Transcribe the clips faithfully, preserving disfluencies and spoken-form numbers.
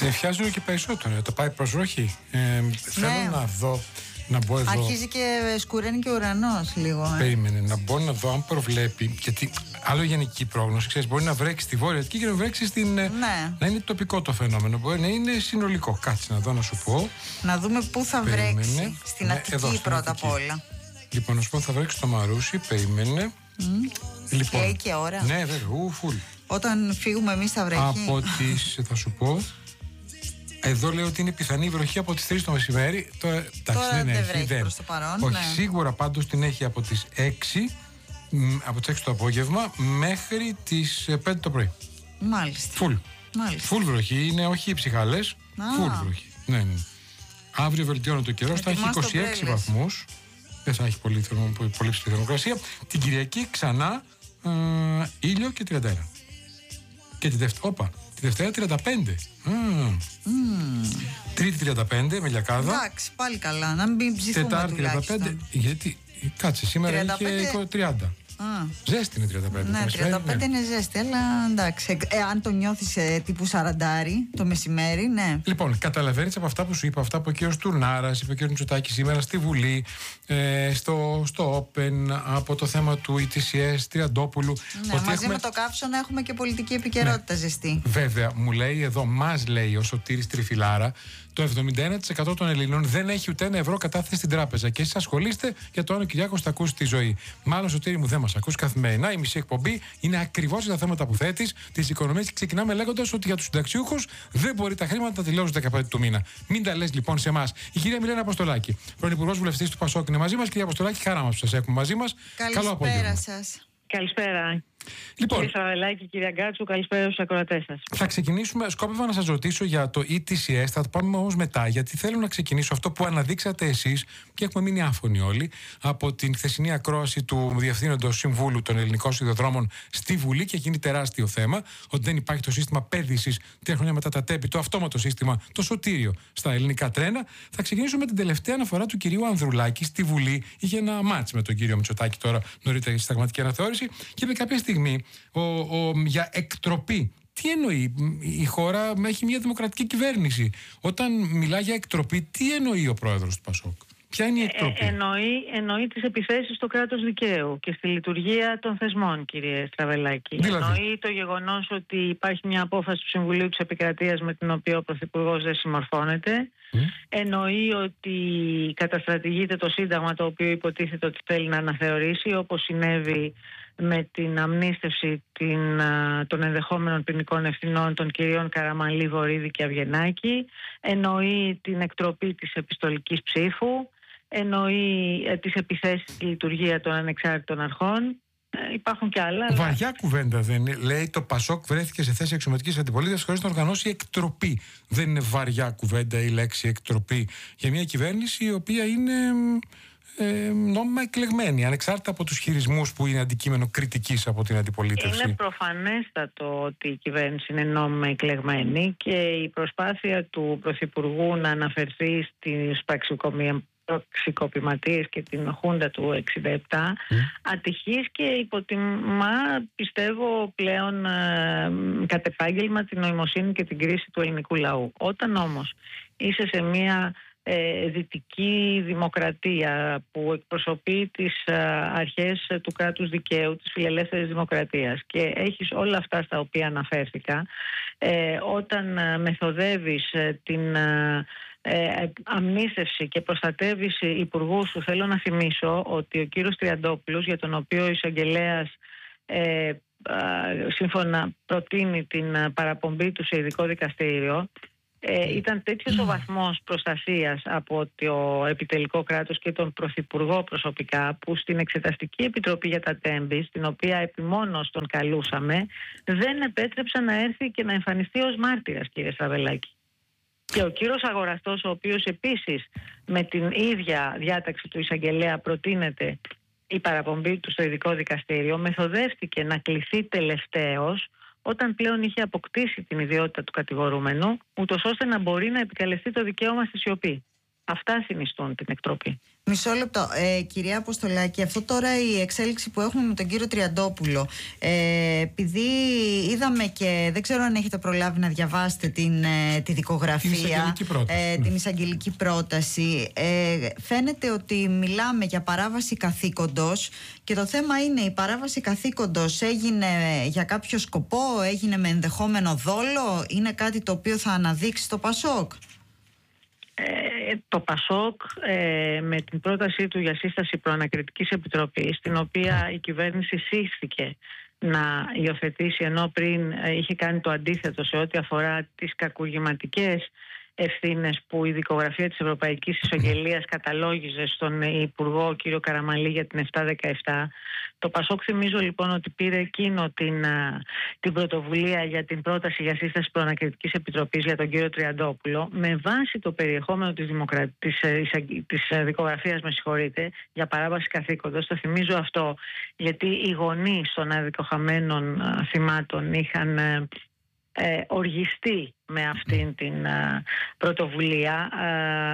Συνεφιάζω και περισσότερο. Το πάει προς βροχή. Ε, ναι. Θέλω να δω. Να μπω εδώ. Αρχίζει και σκουραίνει και ο ουρανός λίγο. Ε. Περίμενε να μπω να δω αν προβλέπει. Γιατί άλλο γενική πρόγνωση, ξέρεις, μπορεί να βρέξει στη Βόρεια Αττική και να βρέξει στην. Ναι. Να είναι τοπικό το φαινόμενο. Μπορεί να είναι συνολικό. Κάτσε να δω να σου πω. Να δούμε πού θα Περίμενε. βρέξει. Στην ναι, Αττική εδώ, στην πρώτα Αττική. απ' όλα. Λοιπόν, να σου πω θα βρέξει το Μαρούσι. Περίμενε. Mm. Λοιπόν. Λέει και ώρα. Ναι, βέβαια. Ου, φουλ. Όταν φύγουμε εμείς θα βρέχει. Από τις. Θα σου πω. Εδώ λέω ότι είναι πιθανή η βροχή από τις τρεις το μεσημέρι. Το, εντάξει, Τώρα δεν, δεν έχει, βρέχει δεν. προς το παρόν. Όχι, ναι. σίγουρα πάντως την έχει από τις έξι, από τις έξι το απόγευμα μέχρι τις πέντε το πρωί. Μάλιστα. Φουλ. Μάλιστα. Φουλ βροχή, είναι όχι οι ψυχαλές. Φουλ βροχή. Ναι, ναι. Αύριο βελτιώνει το καιρό, θα έχει είκοσι έξι βαθμούς. Δεν θα έχει πολύ, θερμο, πολύ ψηλή θερμοκρασία. Την Κυριακή ξανά ε, ήλιο και τριάντα ένα. Και τη Δευτέρα, όπα, τη Δευτέρα τριάντα πέντε. Mm. Mm. Τρίτη τριάντα πέντε με λιακάδα. Εντάξει, πάλι καλά, να μην ψηθούμε. Τετάρτη τριάντα πέντε. Γιατί, κάτσε, σήμερα τριάντα πέντε... είχε τριάντα. Α. Ζέστη είναι τριάντα πέντε. Ναι, τριάντα πέντε ναι. Είναι ζέστη, αλλά εντάξει. Ε, αν το νιώθεις ε, τύπου σαραντάρι το μεσημέρι, ναι. Λοιπόν, καταλαβαίνεις από αυτά που σου είπα, αυτά που ο κύριος Τουρνάρας είπε ο κύριος Μητσοτάκης σήμερα στη Βουλή, ε, στο, στο Open, από το θέμα του ι τι σι ες, Τριαντόπουλου. Ναι, μαζί έχουμε... με το καύσωνα έχουμε και πολιτική επικαιρότητα, ναι. Ζεστή. Βέβαια, μου λέει εδώ, μας λέει ο Σωτήρης Τριφυλάρα, το εβδομήντα ένα τοις εκατό των Ελλήνων δεν έχει ούτε ένα ευρώ κατάθεση στην τράπεζα. Και εσείς ασχολείστε για το αν ο Κυριάκος θα ακούσει τη ζωή. Μάλλον, Σωτήρη μου, δεν μας ακούσει καθημερινά. Η μισή εκπομπή είναι ακριβώς για τα θέματα που θέτεις, της οικονομίας. Και ξεκινάμε λέγοντας ότι για τους συνταξιούχους δεν μπορεί τα χρήματα να τελειώσουν δεκαπέντε του μήνα. Μην τα λες λοιπόν σε εμάς. Η κυρία Μιλένα Αποστολάκη, πρώην Υπουργός Βουλευτής του Πασόκ, είναι μαζί μας. Κυρία Αποστολάκη, χαρά μας που σας έχουμε μαζί μας. Καλό απόγευμα σας. Καλησπέρα. Λοιπόν, κύριε Σαββελάκη, κυρία Γκάτσου, καλησπέρα στους ακροατές σας. Θα ξεκινήσουμε. Σκόπευα να σας ρωτήσω για το ι τι σι ες, θα το πάμε όμως μετά, γιατί θέλω να ξεκινήσω αυτό που αναδείξατε εσείς και έχουμε μείνει άφωνοι όλοι από την χθεσινή ακρόαση του Διευθύνοντος Συμβούλου των Ελληνικών Σιδηροδρόμων στη Βουλή και γίνει τεράστιο θέμα ότι δεν υπάρχει το σύστημα πέδησης τρία χρόνια μετά τα τέμπη, το αυτόματο σύστημα, το σωτήριο στα ελληνικά τρένα. Θα ξεκινήσω με την τελευταία αναφορά του κυρίου Ανδρουλάκη στη Βουλή. Είχε ένα μάτς με τον κύριο Μητσοτάκη τώρα νωρίτερα στη συνταγματική αναθεώρηση και είπε κάποια στιγμή ο, ο, για εκτροπή. Τι εννοεί? Η χώρα έχει μια δημοκρατική κυβέρνηση. Όταν μιλά για εκτροπή, τι εννοεί ο πρόεδρος του Πασόκ? Ποια είναι η εκτροπή? Ε, εννοεί, εννοεί τις επιθέσεις στο κράτος δικαίου και στη λειτουργία των θεσμών, κύριε Στραβελάκη. Δηλαδή? Εννοεί το γεγονός ότι υπάρχει μια απόφαση του Συμβουλίου της Επικρατείας με την οποία ο Πρωθυπουργός δεν συμμορφώνεται. Mm. Εννοεί ότι καταστρατηγείται το Σύνταγμα, το οποίο υποτίθεται ότι θέλει να αναθεωρήσει, όπως συνέβη με την αμνίστευση την, των ενδεχόμενων ποινικών ευθυνών των κυρίων Καραμανλή, Βορίδη και Αυγενάκη. Εννοεί την εκτροπή της επιστολικής ψήφου. Εννοεί ε, τις επιθέσεις στη λειτουργία των ανεξάρτητων αρχών. Ε, υπάρχουν και άλλα. Βαριά αλλά... κουβέντα δεν είναι? Λέει το Πασόκ βρέθηκε σε θέση αξιωματικής αντιπολίτευσης χωρίς να οργανώσει εκτροπή. Δεν είναι βαριά κουβέντα η λέξη εκτροπή για μια κυβέρνηση η οποία είναι ε, νόμιμα εκλεγμένη, ανεξάρτητα από τους χειρισμούς που είναι αντικείμενο κριτικής από την αντιπολίτευση? Είναι προφανέστατο ότι η κυβέρνηση είναι νόμιμα εκλεγμένη και η προσπάθεια του Πρωθυπουργού να αναφερθεί στις πραξικοπηματίες και την Χούντα του εξήντα επτά mm. ατυχής και υποτιμά, πιστεύω πλέον ε, κατ' επάγγελμα, την νοημοσύνη και την κρίση του ελληνικού λαού. Όταν όμως είσαι σε μια ε, δυτική δημοκρατία που εκπροσωπεί τις ε, αρχές του κράτους δικαίου, της φιλελεύθερης δημοκρατίας και έχεις όλα αυτά στα οποία αναφέρθηκα, ε, όταν ε, μεθοδεύεις ε, την ε, Ε, αμνίστευση και προστατεύεις υπουργούς σου, θέλω να θυμίσω ότι ο κύριος Τριαντόπουλος, για τον οποίο ο εισαγγελέας ε, ε, σύμφωνα προτείνει την παραπομπή του σε ειδικό δικαστήριο, ε, ήταν τέτοιος ο βαθμός προστασίας από το επιτελικό κράτος και τον Πρωθυπουργό προσωπικά, που στην Εξεταστική Επιτροπή για τα Τέμπη, στην οποία επιμόνως τον καλούσαμε, δεν επέτρεψαν να έρθει και να εμφανιστεί ως μάρτυρας, κύριε Στραβελάκη. Και ο κύριος Αγοραστός, ο οποίος επίσης με την ίδια διάταξη του εισαγγελέα προτείνεται η παραπομπή του στο ειδικό δικαστήριο, μεθοδεύτηκε να κληθεί τελευταίος όταν πλέον είχε αποκτήσει την ιδιότητα του κατηγορούμενου, ούτως ώστε να μπορεί να επικαλεστεί το δικαίωμα στη σιωπή. Αυτά συνιστούν την εκτροπή. Μισό λεπτό. Ε, κυρία Αποστολάκη, αυτό τώρα η εξέλιξη που έχουμε με τον κύριο Τριαντόπουλο, ε, επειδή είδαμε και δεν ξέρω αν έχετε προλάβει να διαβάσετε την, ε, τη δικογραφία, την εισαγγελική πρόταση, ε, την εισαγγελική πρόταση, ε, φαίνεται ότι μιλάμε για παράβαση καθήκοντος και το θέμα είναι, η παράβαση καθήκοντος έγινε για κάποιο σκοπό, έγινε με ενδεχόμενο δόλο, είναι κάτι το οποίο θα αναδείξει το ΠΑΣΟΚ? Ε, το ΠΑΣΟΚ ε, με την πρότασή του για σύσταση προανακριτικής επιτροπής, την οποία η κυβέρνηση σύστηκε να υιοθετήσει, ενώ πριν ε, είχε κάνει το αντίθετο σε ό,τι αφορά τις κακουργηματικές ευθύνες που η δικογραφία της Ευρωπαϊκής Εισαγγελίας καταλόγιζε στον Υπουργό κ. Καραμανλή για την επτακόσια δεκαεπτά. Το ΠΑΣΟΚ, θυμίζω λοιπόν, ότι πήρε εκείνο την, την πρωτοβουλία για την πρόταση για σύσταση προανακριτικής επιτροπής για τον κύριο Τριαντόπουλο, με βάση το περιεχόμενο της, δημοκρα... της, της δικογραφίας, με συγχωρείτε, για παράβαση καθήκοντος. Το θυμίζω αυτό γιατί οι γονείς των αδικοχαμένων θυμάτων είχαν Ε, οργιστεί με αυτήν την α, πρωτοβουλία, α,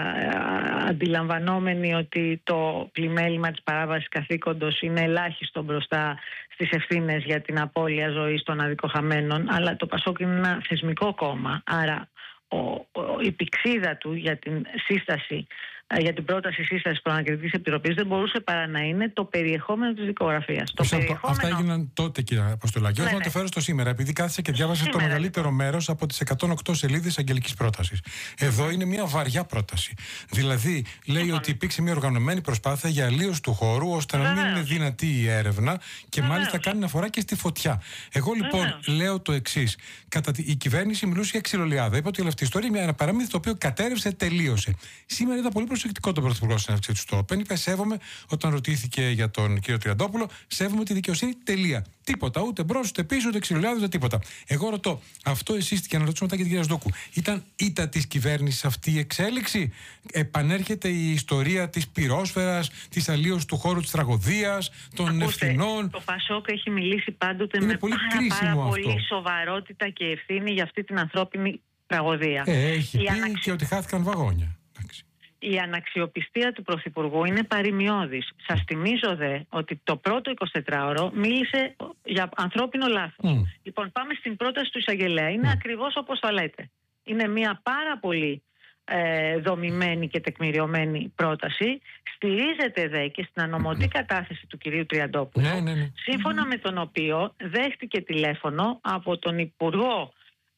α, αντιλαμβανόμενοι ότι το πλημέλημα της παράβασης καθήκοντος είναι ελάχιστο μπροστά στις ευθύνες για την απώλεια ζωής των αδικοχαμένων, αλλά το ΠΑΣΟΚ είναι ένα θεσμικό κόμμα, άρα ο, ο, η πηξίδα του για την σύσταση, για την πρόταση σύσταση προανακριτικής επιτροπής δεν μπορούσε παρά να είναι το περιεχόμενο της δικογραφίας. Το περιεχόμενο... Αυτά έγιναν τότε, κύριε Αποστολάκη. Όχι, ναι, να το φέρω στο σήμερα, επειδή κάθισε και διάβασε σήμερα, το μεγαλύτερο μέρος από τις εκατόν οκτώ σελίδες αγγελικής πρότασης. Εδώ είναι μια βαριά πρόταση. Δηλαδή, λέει λοιπόν ότι υπήρξε μια οργανωμένη προσπάθεια για αλλίωση του χώρου, ώστε να μην είναι δυνατή η έρευνα και Βεβαίως. μάλιστα κάνει αναφορά και στη φωτιά. Εγώ λοιπόν Βεβαίως. λέω το εξής. Κατά τη... Η κυβέρνηση μιλούσε για ξυλολιάδα. Είπε ότι όλη αυτή η ιστορία είναι ένα παραμύθι το οποίο κατέρευσε, τελείωσε. Σήμερα ήταν πολύ προσεκτικό το Πρωθυπουργό στην συνέντευξή του στο Όπεν. Είπε: σέβομαι, όταν ρωτήθηκε για τον κύριο Τριαντόπουλο, σέβομαι τη δικαιοσύνη. Τελεία. Τίποτα. Ούτε μπρος, ούτε πίσω, ούτε ξυλολιάδα, ούτε τίποτα. Εγώ ρωτώ, αυτό εσείς, και να ρωτήσω μετά και την κυρία Σδόκου, ήταν ήττα της κυβέρνησης αυτή η εξέλιξη? Επανέρχεται η ιστορία της πυρόσφαιρας, της αλλίωσης του χώρου της τραγωδίας, των Ακούστε, ευθυνών? Το ΠΑΣΟΚ έχει μιλήσει πάντοτε είναι με πολύ πάρα, πάρα αυτό. πολύ σοβαρότητα και ευθύνη για αυτή την ανθρώπινη τραγωδία. Ε, έχει η πει αναξι... και ότι χάθηκαν βαγόνια. Εντάξει. Η αναξιοπιστία του Πρωθυπουργού είναι παρημιώδης. Σας θυμίζω δε ότι το πρώτο εικοσιτετράωρο μίλησε για ανθρώπινο λάθος. Mm. Λοιπόν, πάμε στην πρόταση του εισαγγελέα. Είναι mm. ακριβώς όπως το λέτε. Είναι μια πάρα πολύ ε, δομημένη και τεκμηριωμένη πρόταση. Στηρίζεται δε και στην ανωμοτή mm. κατάθεση του κυρίου Τριαντόπουλου, ναι, ναι, ναι. σύμφωνα mm. με τον οποίο δέχτηκε τηλέφωνο από τον Υπουργό,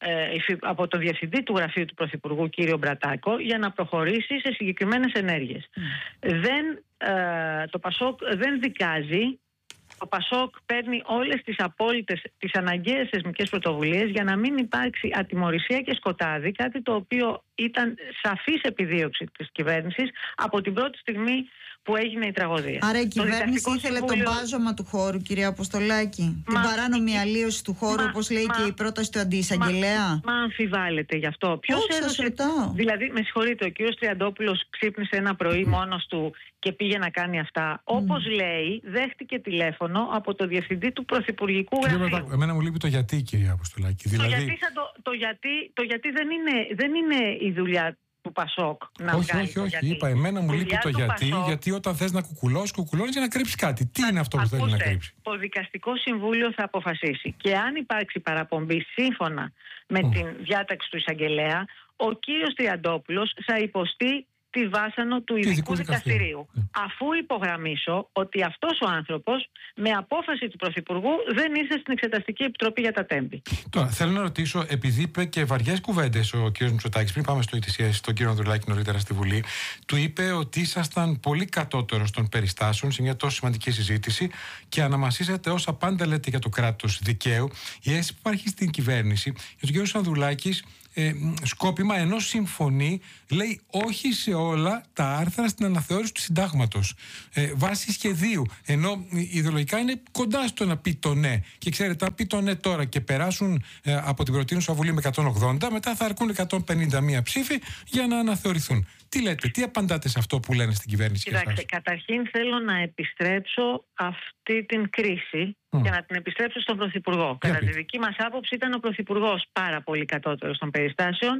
από τον Διευθυντή του Γραφείου του Πρωθυπουργού, κύριο Μπρατάκο, για να προχωρήσει σε συγκεκριμένες ενέργειες. Mm. Δεν, ε, το ΠΑΣΟΚ δεν δικάζει. Το ΠΑΣΟΚ παίρνει όλες τις απόλυτες, τις αναγκαίες θεσμικές πρωτοβουλίες για να μην υπάρξει ατιμωρησία και σκοτάδι, κάτι το οποίο ήταν σαφής επιδίωξη της κυβέρνησης από την πρώτη στιγμή που έγινε η τραγωδία. Άρα η κυβέρνηση ήθελε συμβούλιο... το μπάζωμα του χώρου, κυρία Αποστολάκη. Μα... την παράνομη αλλίωση του χώρου, μα... όπως λέει μα... και η πρόταση του αντιεισαγγελέα. Μα, μα αμφιβάλλεται γι' αυτό. Ποιος έδωσε... Δηλαδή, με συγχωρείτε, ο κύριος Τριαντόπουλος ξύπνησε ένα πρωί μόνος του και πήγε να κάνει αυτά. Mm. Όπως λέει, δέχτηκε τηλέφωνο από το Διευθυντή του Πρωθυπουργικού Γραφείου. Κύριε, εμένα μου λείπει το γιατί, κυρία Αποστολάκη. Δηλαδή... Το, γιατί το, το, γιατί, το γιατί δεν είναι, δεν είναι η δουλειά του ΠΑΣΟΚ να όχι, βγάλει όχι, το όχι. γιατί. Είπα, εμένα μου λείπει το γιατί, Πασόκ, γιατί όταν θες να κουκουλώσεις, κουκουλώνεις για να κρύψεις κάτι. Τι α, είναι αυτό που ακούστε, θέλει να κρύψει? Το Δικαστικό Συμβούλιο θα αποφασίσει. Και αν υπάρξει παραπομπή σύμφωνα με mm. την διάταξη του εισαγγελέα, ο κύριος Τριαντόπουλος θα υποστεί τη βάσανο του ειδικού δικαστηρίου. δικαστηρίου. Yeah. Αφού υπογραμμίσω ότι αυτός ο άνθρωπος με απόφαση του Πρωθυπουργού δεν ήρθε στην Εξεταστική Επιτροπή για τα Τέμπη. Τώρα, θέλω να ρωτήσω, επειδή είπε και βαριές κουβέντες ο κ. Μητσοτάκης, πριν πάμε στο ι τι σι ες, τον κ. Ανδρουλάκη νωρίτερα στη Βουλή, του είπε ότι ήσασταν πολύ κατώτερος των περιστάσεων σε μια τόσο σημαντική συζήτηση και αναμασίσατε όσα πάντα λέτε για το κράτος δικαίου. Η αίσθηση που υπάρχει στην κυβέρνηση, για τον κ. Ανδρουλάκης, Ε, σκόπιμα, ενώ συμφωνεί, λέει όχι σε όλα τα άρθρα στην αναθεώρηση του συντάγματος ε, βάσει σχεδίου, ενώ ιδεολογικά είναι κοντά στο να πει το ναι. Και ξέρετε, αν πει το ναι τώρα και περάσουν ε, από την προτείνουσα Βουλή με εκατόν ογδόντα, μετά θα αρκούν εκατόν πενήντα μία ψήφοι για να αναθεωρηθούν. Τι λέτε, τι απαντάτε σε αυτό που λένε στην κυβέρνηση? Κοιτάξτε, καταρχήν θέλω να επιστρέψω αυτή την κρίση mm. και να την επιστρέψω στον Πρωθυπουργό. Κατά τη δική μας άποψη ήταν ο Πρωθυπουργός πάρα πολύ κατώτερος των περιστάσεων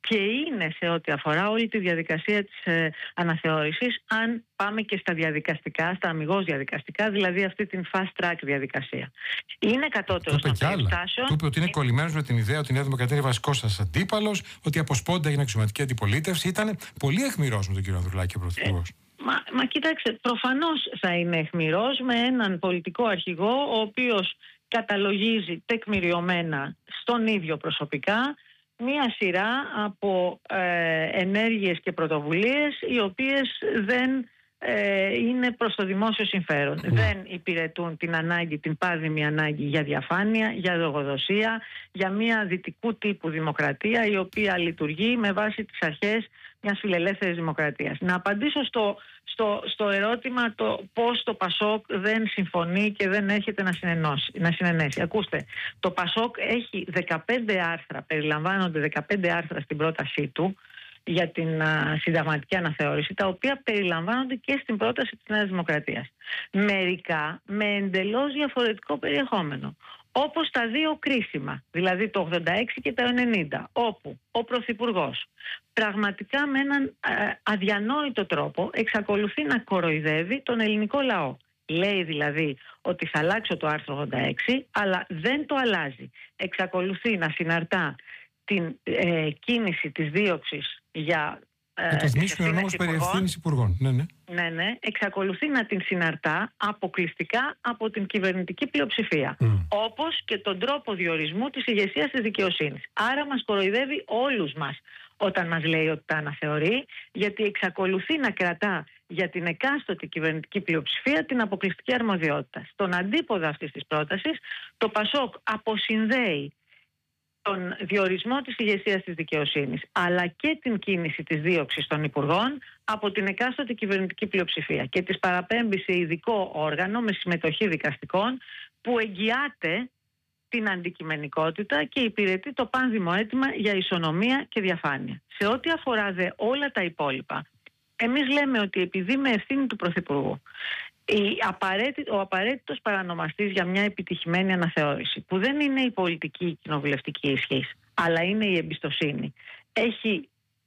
και είναι σε ό,τι αφορά όλη τη διαδικασία της ε, αναθεώρησης, αν πάμε και στα διαδικαστικά, στα αμιγώς διαδικαστικά, δηλαδή αυτή την fast track διαδικασία. Είναι κατώτερος των περιστάσεων. Του είπε ότι είναι κολλημένος με την ιδέα ότι η Νέα Δημοκρατία είναι βασικός σας αντίπαλος, ότι από σπόντα έγινε αξιωματική αντιπολίτευση. Ήταν πολύ αιχμηρός με τον κύριο Ανδρουλάκη ο Πρωθυπουργός. Ε, μα, μα κοιτάξτε, προφανώς θα είναι αιχμηρός με έναν πολιτικό αρχηγό, ο οποίος καταλογίζει τεκμηριωμένα στον ίδιο προσωπικά μία σειρά από ε, ενέργειες και πρωτοβουλίες οι οποίες δεν ε, είναι προς το δημόσιο συμφέρον. Mm. Δεν υπηρετούν την ανάγκη, την πάδημη ανάγκη για διαφάνεια, για λογοδοσία, για μία δυτικού τύπου δημοκρατία η οποία λειτουργεί με βάση τις αρχές μιας φιλελεύθερης δημοκρατίας. Να απαντήσω στο, στο, στο ερώτημα το πώς το Πασόκ δεν συμφωνεί και δεν έρχεται να, να συνενέσει. Ακούστε, το Πασόκ έχει δεκαπέντε άρθρα, περιλαμβάνονται δεκαπέντε άρθρα στην πρότασή του για την α, συνταγματική αναθεώρηση, τα οποία περιλαμβάνονται και στην πρόταση της Νέας Δημοκρατίας. Μερικά με εντελώς διαφορετικό περιεχόμενο. Όπως τα δύο κρίσιμα, δηλαδή το ογδόντα έξι και το ενενήντα, όπου ο Πρωθυπουργός πραγματικά με έναν αδιανόητο τρόπο εξακολουθεί να κοροϊδεύει τον ελληνικό λαό. Λέει δηλαδή ότι θα αλλάξω το άρθρο ογδόντα έξι, αλλά δεν το αλλάζει. Εξακολουθεί να συναρτά την ε, κίνηση της δίωξης για... Με το θυμίσουμε ο νόμος περί ευθύνης υπουργών. Ναι, ναι. Ναι, ναι. Εξακολουθεί να την συναρτά αποκλειστικά από την κυβερνητική πλειοψηφία. Mm. Όπως και τον τρόπο διορισμού της ηγεσίας της δικαιοσύνης. Άρα μας κοροϊδεύει όλους μας όταν μας λέει ότι τα αναθεωρεί, γιατί εξακολουθεί να κρατά για την εκάστοτε κυβερνητική πλειοψηφία την αποκλειστική αρμοδιότητα. Στον αντίποδα αυτής της πρότασης, το Πασόκ αποσυνδέει τον διορισμό της ηγεσίας της δικαιοσύνης, αλλά και την κίνηση της δίωξης των υπουργών από την εκάστοτε κυβερνητική πλειοψηφία και τις παραπέμπει σε ειδικό όργανο με συμμετοχή δικαστικών που εγγυάται την αντικειμενικότητα και υπηρετεί το πάνδημο αίτημα για ισονομία και διαφάνεια. Σε ό,τι αφορά δε όλα τα υπόλοιπα, εμείς λέμε ότι επειδή με ευθύνη του Πρωθυπουργού η απαραίτητη, ο απαραίτητος παρανομαστής για μια επιτυχημένη αναθεώρηση, που δεν είναι η πολιτική η κοινοβουλευτική ισχύς, αλλά είναι η εμπιστοσύνη, έχει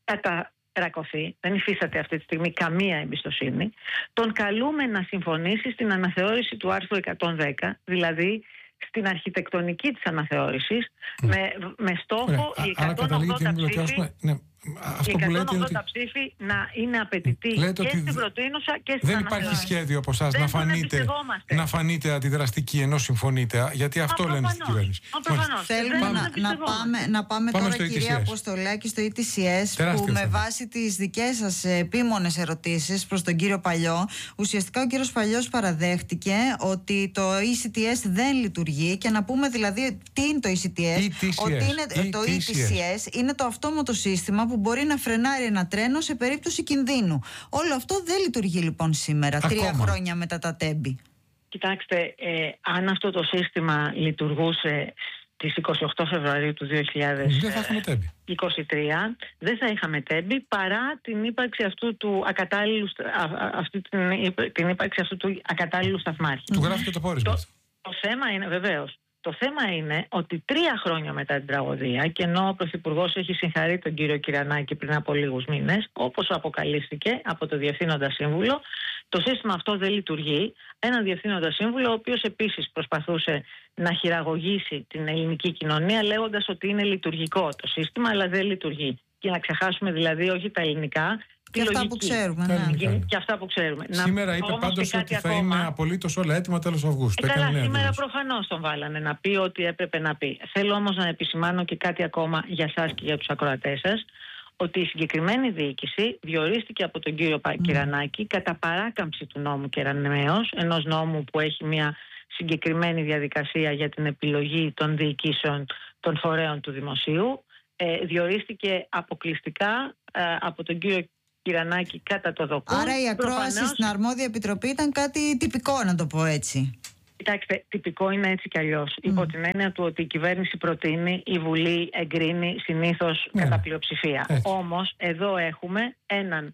καταρακωθεί, δεν υφίσταται αυτή τη στιγμή καμία εμπιστοσύνη, τον καλούμε να συμφωνήσει στην αναθεώρηση του άρθρου εκατόν δέκα, δηλαδή στην αρχιτεκτονική της αναθεώρησης, mm. με, με στόχο οι εκατόν ογδόντα ψήφοι... Ναι. Αυτό που λέτε ότι... ψήφοι να είναι απαιτητοί και ότι στην προτείνουσα και στην δεν υπάρχει σχέδιο από εσάς να φανείτε, να φανείτε αντιδραστική ενώ συμφωνείτε, γιατί αυτό Α, λένε στην κυβέρνηση. Θέλουμε να, να πάμε, να πάμε, πάμε τώρα κυρία Αποστολάκη στο ι τι σι ες, τεράστιο που με θέμα. Βάση τις δικές σας επίμονες ερωτήσεις προς τον κύριο Παλιό, ουσιαστικά ο κύριος Παλιός παραδέχτηκε ότι το ι σι τι ες δεν λειτουργεί και να πούμε δηλαδή τι είναι το ι σι τι ες, ι τι σι ες. ότι είναι, το ι τι σι ες είναι το αυτόματο σύστημα που μπορεί να φρενάρει ένα τρένο σε περίπτωση κινδύνου. Όλο αυτό δεν λειτουργεί λοιπόν σήμερα, ακόμα. Τρία χρόνια μετά τα τέμπη. Κοιτάξτε, ε, αν αυτό το σύστημα λειτουργούσε στις είκοσι οκτώ Φεβρουαρίου του δύο χιλιάδες είκοσι τρία, δεν θα είχαμε τέμπη παρά την ύπαρξη αυτού του ακατάλληλου, αυτή την, την ύπαρξη αυτού του ακατάλληλου σταθμάρχη. Του γράφει το πόρισμα. Το, το θέμα είναι βεβαίως. Το θέμα είναι ότι τρία χρόνια μετά την τραγωδία, και ενώ ο Πρωθυπουργός έχει συγχαρεί τον κύριο Κυρανάκη πριν από λίγους μήνες, όπως αποκαλύφθηκε από το Διευθύνοντα Σύμβουλο, το σύστημα αυτό δεν λειτουργεί. Ένα Διευθύνοντα Σύμβουλο, ο οποίος επίσης προσπαθούσε να χειραγωγήσει την ελληνική κοινωνία, λέγοντας ότι είναι λειτουργικό το σύστημα, αλλά δεν λειτουργεί. Και να ξεχάσουμε δηλαδή όχι τα ελληνικά. Και αυτά, που ξέρουμε, ναι. και, και αυτά που ξέρουμε. Σήμερα να, είπε πάντως ότι θα ακόμα... είναι απολύτως όλα έτοιμα τέλος Αυγούστου. Ε, καλά, σήμερα προφανώς τον βάλανε να πει ό,τι έπρεπε να πει. Θέλω όμως να επισημάνω και κάτι ακόμα για σας και για τους ακροατές σας, ότι η συγκεκριμένη διοίκηση διορίστηκε από τον κύριο mm. Κυρανάκη κατά παράκαμψη του νόμου Κεραμέως, ενός νόμου που έχει μια συγκεκριμένη διαδικασία για την επιλογή των διοικήσεων των φορέων του δημοσίου. Ε, διορίστηκε αποκλειστικά ε, από τον κύριο Κυρανάκη κατά το δοκούν. Άρα η ακρόαση προφανώς... στην αρμόδια επιτροπή ήταν κάτι τυπικό, να το πω έτσι. Κοιτάξτε, τυπικό είναι έτσι κι αλλιώς. Mm. Υπό την έννοια του ότι η κυβέρνηση προτείνει, η Βουλή εγκρίνει συνήθως yeah. κατά πλειοψηφία. Έτσι. Όμως εδώ έχουμε έναν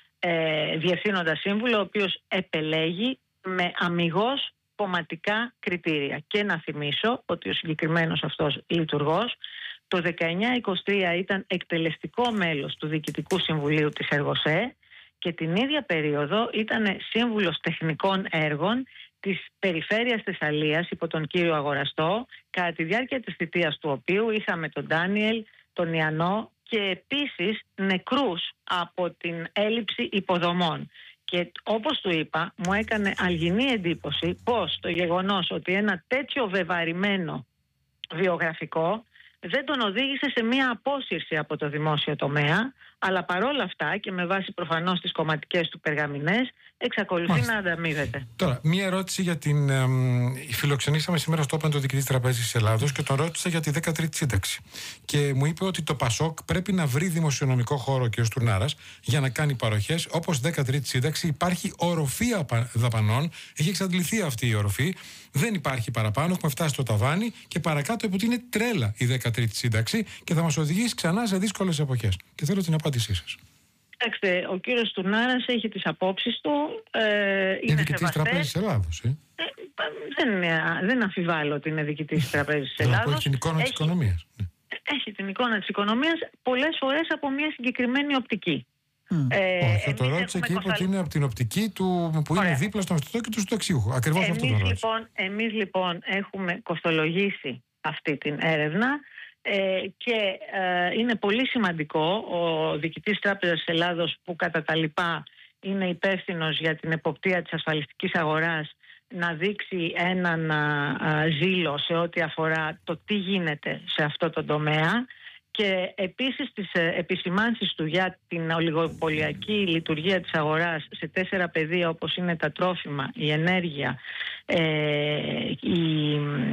ε, διευθύνοντα σύμβουλο, ο οποίος επελέγει με αμιγώς κομματικά κριτήρια. Και να θυμίσω ότι ο συγκεκριμένος αυτός λειτουργός Το δεκαεννιά είκοσι τρία ήταν εκτελεστικό μέλος του Διοικητικού Συμβουλίου της Εργοσέ και την ίδια περίοδο ήταν σύμβουλος τεχνικών έργων της Περιφέρειας Θεσσαλίας υπό τον κύριο Αγοραστό, κατά τη διάρκεια της θητείας του οποίου είχαμε τον Ντάνιελ, τον Ιαννό και επίσης νεκρούς από την έλλειψη υποδομών. Και όπως του είπα, μου έκανε αλγινή εντύπωση πως το γεγονός ότι ένα τέτοιο βεβαρημένο βιογραφικό δεν τον οδήγησε σε μία απόσυρση από το δημόσιο τομέα, αλλά παρόλα αυτά και με βάση προφανώς τις κομματικές του περγαμηνές εξακολουθεί Μάλιστα. να ανταμείβεται. Τώρα, μία ερώτηση για την. Ε, φιλοξενήσαμε σήμερα στο Open το Διοικητή Τραπέζης της Ελλάδος και τον ρώτησα για τη δέκατη σύνταξη. Και μου είπε ότι το ΠΑΣΟΚ πρέπει να βρει δημοσιονομικό χώρο, ο κ. Τουρνάρας, για να κάνει παροχές. Όπως δέκατη σύνταξη υπάρχει οροφή δαπανών, έχει εξαντληθεί αυτή η οροφή, δεν υπάρχει παραπάνω, έχουμε φτάσει στο ταβάνι και παρακάτω ότι είναι τρέλα η δέκατη σύνταξη και θα μας οδηγήσει ξανά σε δύσκολες εποχές. Και θέλω την απάντησή σας. Κοιτάξτε, ο κύριος Τουρνάρας έχει τις απόψεις του. Ε, είναι διοικητής Τραπέζης της Ελλάδος. Ε? Ε, δεν, δεν αμφιβάλλω ότι είναι διοικητής της Τραπέζης της Ελλάδος. Έχει την εικόνα της οικονομίας. Έχει την εικόνα της οικονομίας πολλές φορές από μια συγκεκριμένη οπτική. Mm. Ε, Όχι, το ρώτησε και είπε κοσταλ... ότι είναι από την οπτική του που Ωραία. είναι δίπλα στο μισθωτό και του συνταξιούχου. Ακριβώς εμείς αυτό τον ρώτησε. Λοιπόν, εμείς λοιπόν έχουμε κοστολογήσει αυτή την έρευνα. Ε, και ε, είναι πολύ σημαντικό ο διοικητής Τράπεζας της Ελλάδος, που κατά τα λοιπά είναι υπεύθυνος για την εποπτεία της ασφαλιστικής αγοράς, να δείξει έναν α, α, ζήλο σε ό,τι αφορά το τι γίνεται σε αυτό το τομέα και επίσης τις ε, επισημάνσεις του για την ολιγοπολιακή λειτουργία της αγοράς σε τέσσερα πεδία όπως είναι τα τρόφιμα, η ενέργεια, ε, η,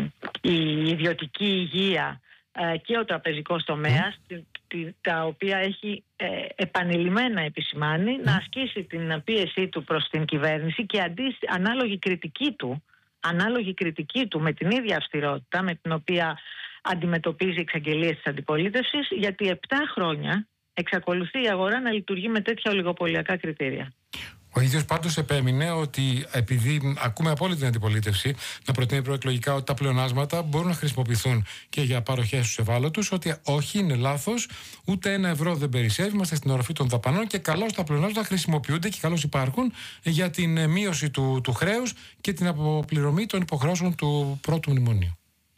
η ιδιωτική υγεία και ο τραπεζικός τομέας, mm. τα οποία έχει ε, επανειλημμένα επισημάνει, mm. να ασκήσει την πίεσή του προς την κυβέρνηση και αντί, ανάλογη κριτική του, ανάλογη κριτική του με την ίδια αυστηρότητα με την οποία αντιμετωπίζει εξαγγελίες της αντιπολίτευσης, γιατί επτά χρόνια εξακολουθεί η αγορά να λειτουργεί με τέτοια ολιγοπολιακά κριτήρια. Ο ίδιος πάντως επέμεινε ότι, επειδή ακούμε από όλη την αντιπολίτευση να προτείνει προεκλογικά ότι τα πλεονάσματα μπορούν να χρησιμοποιηθούν και για παροχές στους ευάλωτους, ότι όχι, είναι λάθος, ούτε ένα ευρώ δεν περισσεύει, είμαστε στην οροφή των δαπανών και καλώς τα πλεονάσματα χρησιμοποιούνται και καλώς υπάρχουν για την μείωση του, του χρέους και την αποπληρωμή των υποχρεώσεων του πρώτου μνημονίου.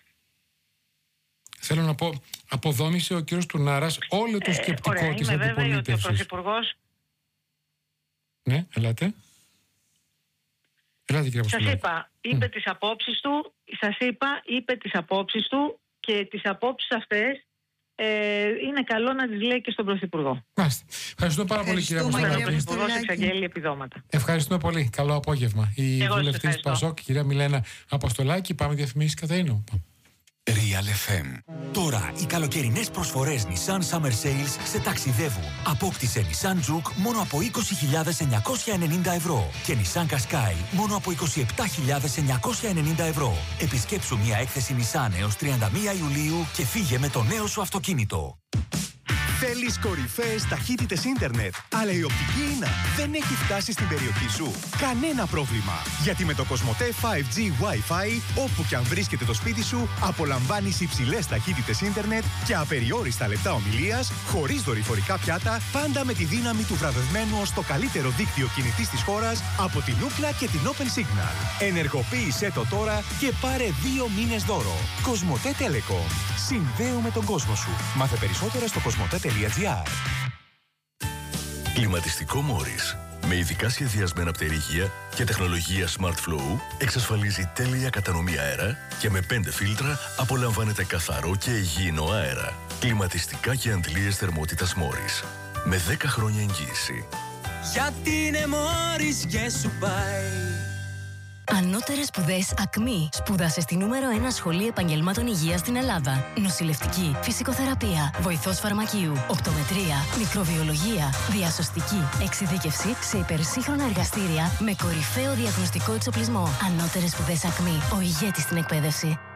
Θέλω να πω, αποδόμησε ο κ. Τουρνάρας όλο το σκεπτικό ε, ωραία, της αντιπολίτευσης. Είμαι βέβαιη ότι ο Πρωθυπουργός... Ναι, ελάτε. Ελάτε, κύριε Αποστολάκη. Σας είπα, είπε mm. τις απόψεις του, σας είπα, είπε τις απόψεις του και τις απόψεις αυτές ε, είναι καλό να τις λέει και στον Πρωθυπουργό. Μάλιστα. Ευχαριστώ πάρα πολύ, κύριε Αποστολάκη. Ο Πρωθυπουργός εξαγγέλει επιδόματα. Ευχαριστούμε πολύ. Καλό απόγευμα. Η βουλευτής Πασόκ, κυρία Μιλένα Αποστολάκη. Πάμε διαφημίσεις, Κατερίνο. Real εφ εμ. Τώρα οι καλοκαιρινές προσφορές Nissan Summer Sales σε ταξιδεύουν. Απόκτησε Nissan Juke μόνο από είκοσι χιλιάδες εννιακόσια ενενήντα ευρώ και Nissan Qashqai μόνο από είκοσι επτά χιλιάδες εννιακόσια ενενήντα ευρώ. Επισκέψου μια έκθεση Nissan έως τριάντα μία Ιουλίου και φύγε με το νέο σου αυτοκίνητο. Θέλεις κορυφαίες ταχύτητες ίντερνετ, αλλά η οπτική ίνα δεν έχει φτάσει στην περιοχή σου? Κανένα πρόβλημα, γιατί με το Κοσμοτέ φάιβ τζι Wi-Fi, όπου και αν βρίσκεται το σπίτι σου, απολαμβάνεις υψηλές ταχύτητες ίντερνετ και απεριόριστα λεπτά ομιλίας, χωρίς δορυφορικά πιάτα, πάντα με τη δύναμη του βραβευμένου ως το καλύτερο δίκτυο κινητής της χώρας από την Ookla και την Open Signal. Ενεργοποίησέ το τώρα και πάρε δύο μήνες δώρο. Κοσμοτέ Telecom. Συνδέουμε τον κόσμο σου. Μάθε περισσότερα στο κοσμοτέ τελεία τζι άρ. Κλιματιστικό Μόρις. Με ειδικά σχεδιασμένα πτερίγια και τεχνολογία Smart Flow εξασφαλίζει τέλεια κατανομή αέρα και με πέντε φίλτρα απολαμβάνετε καθαρό και υγιεινό αέρα. Κλιματιστικά και αντλίες θερμότητας Μόρις. Με δέκα χρόνια εγγύηση. Γιατί είναι Μόρις και σου πάει. Ανώτερες σπουδές ΑΚΜΗ. Σπούδασε στη νούμερο ένα σχολή επαγγελμάτων υγείας στην Ελλάδα. Νοσηλευτική, φυσικοθεραπεία, βοηθός φαρμακείου, οπτομετρία, μικροβιολογία, διασωστική, εξειδίκευση σε υπερσύγχρονα εργαστήρια με κορυφαίο διαγνωστικό εξοπλισμό. Ανώτερες σπουδές ΑΚΜΗ. Ο ηγέτης στην εκπαίδευση.